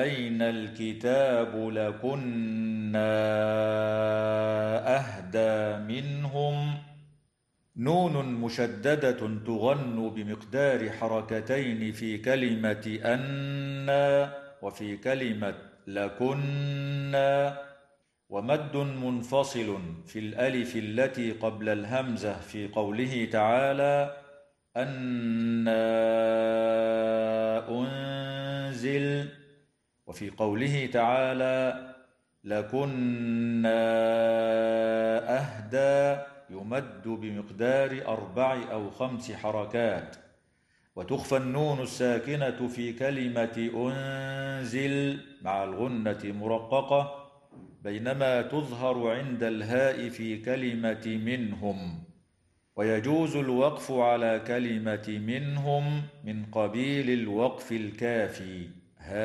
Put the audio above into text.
أين الكتاب لكنا أهدى منهم. نون مشددة تغن بمقدار حركتين في كلمة أنا وفي كلمة لكنا، ومد منفصل في الألف التي قبل الهمزة في قوله تعالى أنا أنزل، وفي قوله تعالى لكنا أهدى يمد بمقدار 4 أو 5 حركات. وتخفى النون الساكنة في كلمة أنزل مع الغنة مرققة، بينما تظهر عند الهاء في كلمة منهم. ويجوز الوقف على كلمة منهم من قبيل الوقف الكافي.